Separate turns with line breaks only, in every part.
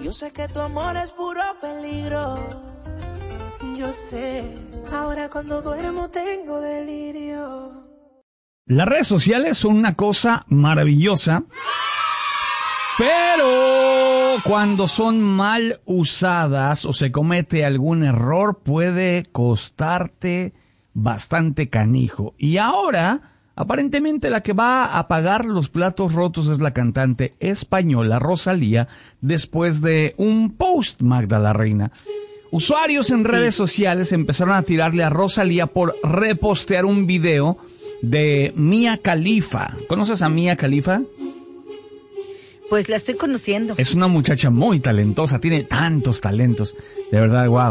yo sé que tu amor es puro peligro. Yo sé, ahora cuando duermo tengo delirio.
Las redes sociales son una cosa maravillosa, pero cuando son mal usadas o se comete algún error puede costarte bastante canijo. Y ahora, aparentemente la que va a pagar los platos rotos es la cantante española Rosalía después de un post, Magda la Reina. Usuarios en redes sociales empezaron a tirarle a Rosalía por repostear un video de Mia Khalifa. ¿Conoces a Mia Khalifa?
Pues la estoy conociendo.
Es una muchacha muy talentosa, tiene tantos talentos, de verdad, wow.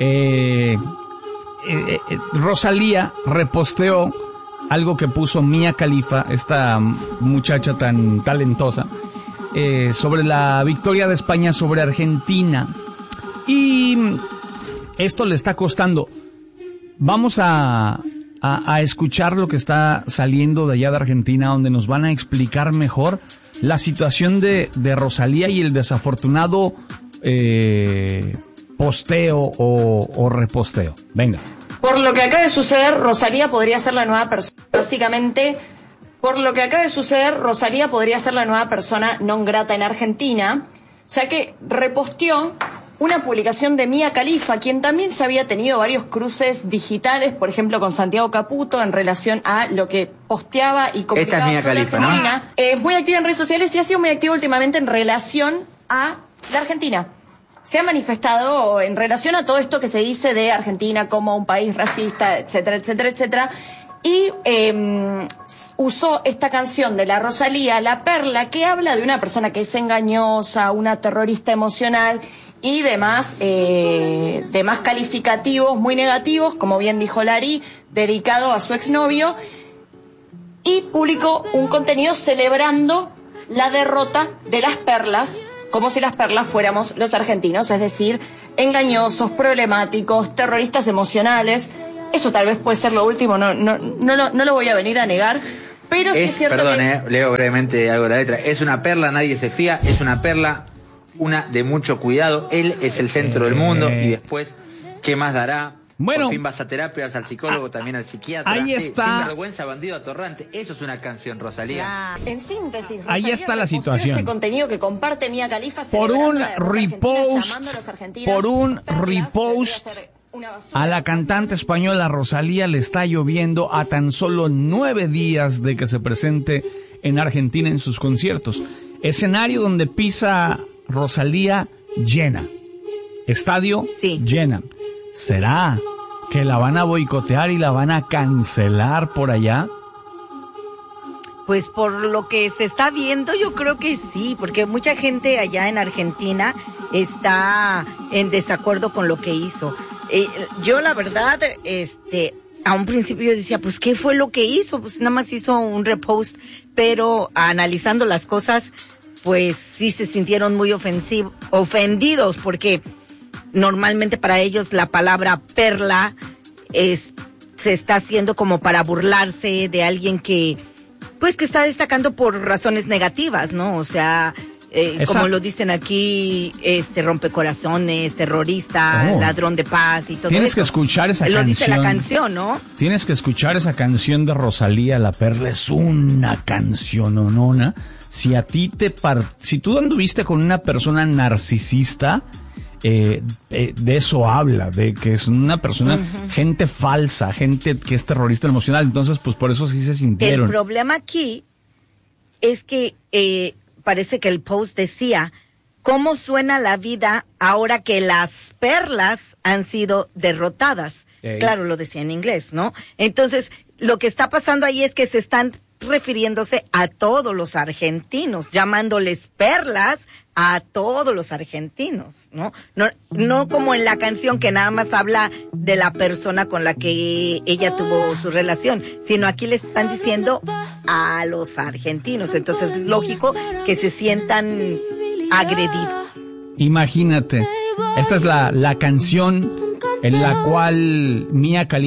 Rosalía reposteó algo que puso Mia Khalifa, esta muchacha tan talentosa, sobre la victoria de España sobre Argentina. Y esto le está costando. Vamos a escuchar lo que está saliendo de allá de Argentina, donde nos van a explicar mejor la situación de Rosalía y el desafortunado posteo o reposteo. Venga.
Por lo que acaba de suceder, Rosalía podría ser la nueva persona. Básicamente, por lo que acaba de suceder, Rosalía podría ser la nueva persona non grata en Argentina, ya que reposteó una publicación de Mia Khalifa, quien también ya había tenido varios cruces digitales, por ejemplo con Santiago Caputo, en relación a lo que posteaba y comunicaba sobre
Khalifa,
Argentina.
¿no?
Es muy activa en redes sociales y ha sido muy activa últimamente en relación a la Argentina. Se ha manifestado en relación a todo esto que se dice de Argentina como un país racista, etcétera, etcétera, etcétera. Y usó esta canción de la Rosalía, La Perla, que habla de una persona que es engañosa, una terrorista emocional y demás calificativos muy negativos, como bien dijo Lari, dedicado a su exnovio, y publicó un contenido celebrando la derrota de las perlas, como si las perlas fuéramos los argentinos, es decir, engañosos, problemáticos, terroristas emocionales. Eso tal vez puede ser lo último, no lo voy a venir a negar, pero sí es cierto
leo brevemente algo de la letra. Es una perla, nadie se fía, es una perla, una de mucho cuidado, él es el centro del mundo, y después, ¿qué más dará?
Bueno,
por fin vas a terapia, vas al psicólogo, también al psiquiatra.
Ahí está.
Sin vergüenza, bandido atorrante. Eso es una canción, Rosalía.
En síntesis, Rosalía
ahí está la situación.
Este contenido que comparte Mia Khalifa
Por un repost a la cantante española Rosalía le está lloviendo a tan solo 9 días de que se presente en Argentina en sus conciertos. Escenario donde pisa Rosalía llena. Estadio llena. ¿Será que la van a boicotear y la van a cancelar por allá?
Pues por lo que se está viendo, yo creo que sí, porque mucha gente allá en Argentina está en desacuerdo con lo que hizo. Yo la verdad, a un principio yo decía, pues ¿qué fue lo que hizo? Pues nada más hizo un repost, pero analizando las cosas, pues sí se sintieron muy ofendidos, porque normalmente para ellos la palabra perla se está haciendo como para burlarse de alguien que está destacando por razones negativas, ¿no? O sea, como lo dicen aquí, rompecorazones, terrorista, ladrón de paz y todo eso.
Tienes que escuchar esa canción.
Lo dice la canción, ¿no?
Tienes que escuchar esa canción de Rosalía, La Perla. Es una canciononona. Si a ti si tú anduviste con una persona narcisista, de eso habla, de que es una persona, gente falsa, gente que es terrorista emocional. Entonces, pues por eso sí se sintieron.
El problema aquí es que parece que el post decía, ¿cómo suena la vida ahora que las perlas han sido derrotadas? Claro, lo decía en inglés, ¿no? Entonces, lo que está pasando ahí es que se están refiriéndose a todos los argentinos, llamándoles perlas a todos los argentinos, ¿no? No como en la canción que nada más habla de la persona con la que ella tuvo su relación, sino aquí le están diciendo a los argentinos. Entonces es lógico que se sientan agredidos.
Imagínate, esta es la canción en la cual Mia Khalifa